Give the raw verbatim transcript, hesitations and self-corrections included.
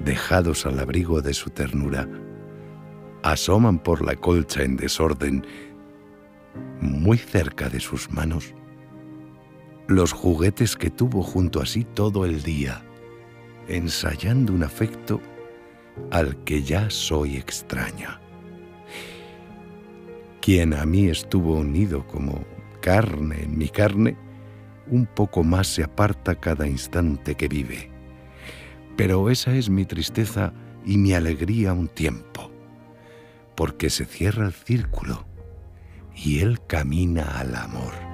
dejados al abrigo de su ternura, asoman por la colcha en desorden, muy cerca de sus manos, los juguetes que tuvo junto a sí todo el día, ensayando un afecto al que ya soy extraña. Quien a mí estuvo unido como carne en mi carne, un poco más se aparta cada instante que vive. Pero esa es mi tristeza y mi alegría a un tiempo, porque se cierra el círculo y él camina al amor.